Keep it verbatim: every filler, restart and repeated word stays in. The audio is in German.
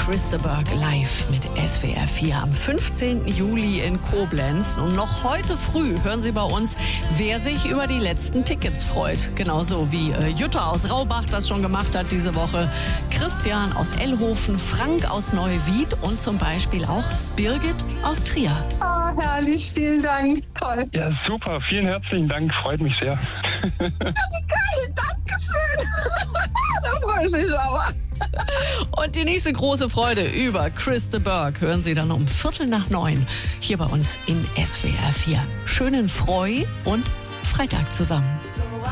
Chris de Burgh live mit S W R vier am fünfzehnten Juli in Koblenz. Und noch heute früh hören Sie bei uns, wer sich über die letzten Tickets freut. Genauso wie äh, Jutta aus Raubach das schon gemacht hat diese Woche, Christian aus Ellhofen, Frank aus Neuwied und zum Beispiel auch Birgit aus Trier. Oh, herrlich, vielen Dank. Toll. Ja, super, vielen herzlichen Dank, freut mich sehr. Geil, Dankeschön. Da freue ich mich aber. Und die nächste große Freude über Chris de Burgh hören Sie dann um Viertel nach neun hier bei uns in S W R vier. Schönen Freu und Freitag zusammen.